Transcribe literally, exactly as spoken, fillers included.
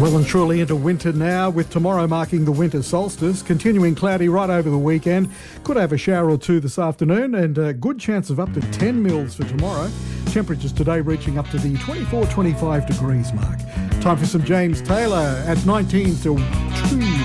Well and truly into winter now, with tomorrow marking the winter solstice, continuing cloudy right over the weekend. Could have a shower or two this afternoon, and a good chance of up to ten mils for tomorrow. Temperatures today reaching up to the twenty-four, twenty-five degrees mark. Time for some James Taylor at nineteen till two.